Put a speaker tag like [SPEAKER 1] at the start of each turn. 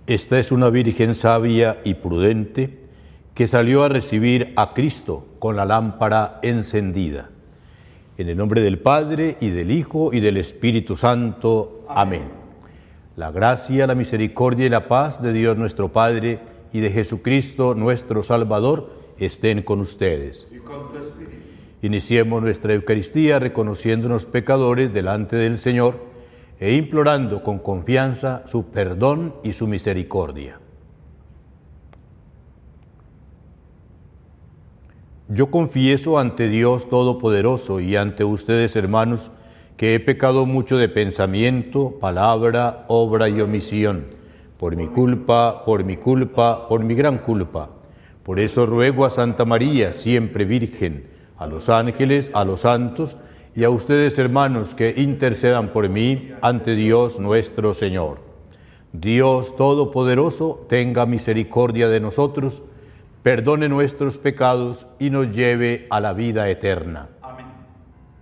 [SPEAKER 1] Esta es una virgen sabia y prudente que salió a recibir a Cristo con la lámpara encendida. En el nombre del Padre, y del Hijo, y del Espíritu Santo. Amén. La gracia, la misericordia y la paz de Dios nuestro Padre y de Jesucristo nuestro Salvador estén con ustedes.
[SPEAKER 2] Y con tu espíritu.
[SPEAKER 1] Iniciemos nuestra Eucaristía reconociéndonos pecadores delante del Señor e implorando con confianza su perdón y su misericordia. Yo confieso ante Dios Todopoderoso y ante ustedes, hermanos, que he pecado mucho de pensamiento, palabra, obra y omisión, por mi culpa, por mi gran culpa. Por eso ruego a Santa María, siempre Virgen, a los ángeles, a los santos, y a ustedes, hermanos, que intercedan por mí ante Dios nuestro Señor. Dios Todopoderoso, tenga misericordia de nosotros, perdone nuestros pecados y nos lleve a la vida eterna.